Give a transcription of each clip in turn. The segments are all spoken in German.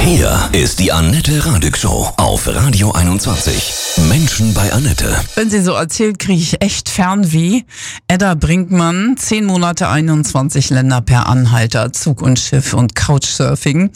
Hier ist die Annette Radig Show auf Radio 21. Menschen bei Annette. Wenn sie so erzählt, kriege ich echt Fernweh. Edda Brinkmann, 10 Monate, 21 Länder per Anhalter, Zug und Schiff und Couchsurfing.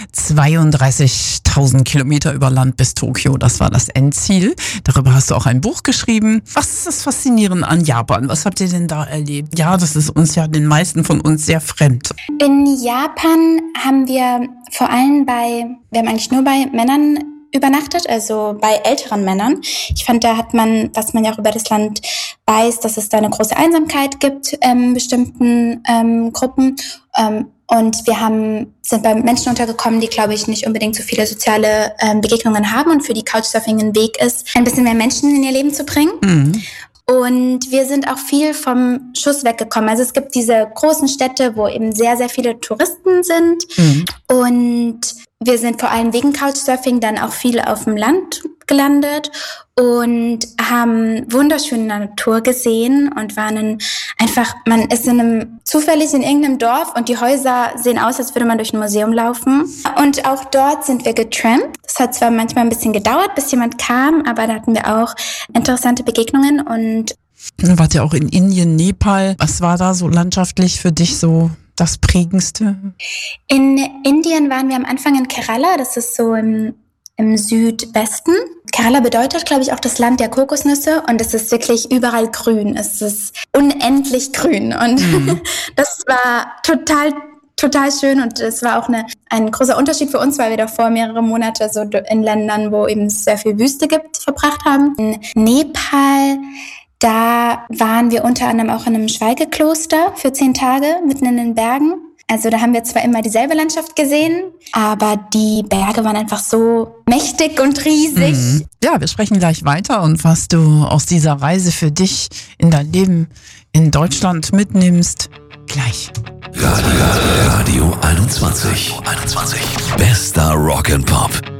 32.000 Kilometer über Land bis Tokio, das war das Endziel. Darüber hast du auch ein Buch geschrieben. Was ist das Faszinierende an Japan? Was habt ihr denn da erlebt? Ja, das ist uns ja, den meisten von uns, sehr fremd. In Japan haben wir vor allem wir haben eigentlich nur bei Männern übernachtet, also bei älteren Männern. Ich fand, da hat man, was man ja auch über das Land weiß, dass es da eine große Einsamkeit gibt in bestimmten Gruppen. Und wir sind bei Menschen untergekommen, die, glaube ich, nicht unbedingt so viele soziale Begegnungen haben und für die Couchsurfing ein Weg ist, ein bisschen mehr Menschen in ihr Leben zu bringen. Mhm. Und wir sind auch viel vom Schuss weggekommen. Also es gibt diese großen Städte, wo eben sehr, sehr viele Touristen sind. Mhm. Und wir sind vor allem wegen Couchsurfing dann auch viel auf dem Land gelandet und haben wunderschöne Natur gesehen und man ist zufällig in irgendeinem Dorf und die Häuser sehen aus, als würde man durch ein Museum laufen. Und auch dort sind wir getrampt. Das hat zwar manchmal ein bisschen gedauert, bis jemand kam, aber da hatten wir auch interessante Begegnungen. Und du wart ja auch in Indien, Nepal. Was war da so landschaftlich für dich so das Prägendste? In Indien waren wir am Anfang in Kerala, das ist so im Südwesten. Kerala bedeutet, glaube ich, auch das Land der Kokosnüsse und es ist wirklich überall grün. Es ist unendlich grün und das war total schön und es war auch ein großer Unterschied für uns, weil wir davor mehrere Monate so in Ländern, wo eben es sehr viel Wüste gibt, verbracht haben. In Nepal, da waren wir unter anderem auch in einem Schweigekloster für 10 Tage mitten in den Bergen. Also da haben wir zwar immer dieselbe Landschaft gesehen, aber die Berge waren einfach so mächtig und riesig. Mhm. Ja, wir sprechen gleich weiter und was du aus dieser Reise für dich in dein Leben in Deutschland mitnimmst, gleich. Radio 21. Bester Rock and Pop.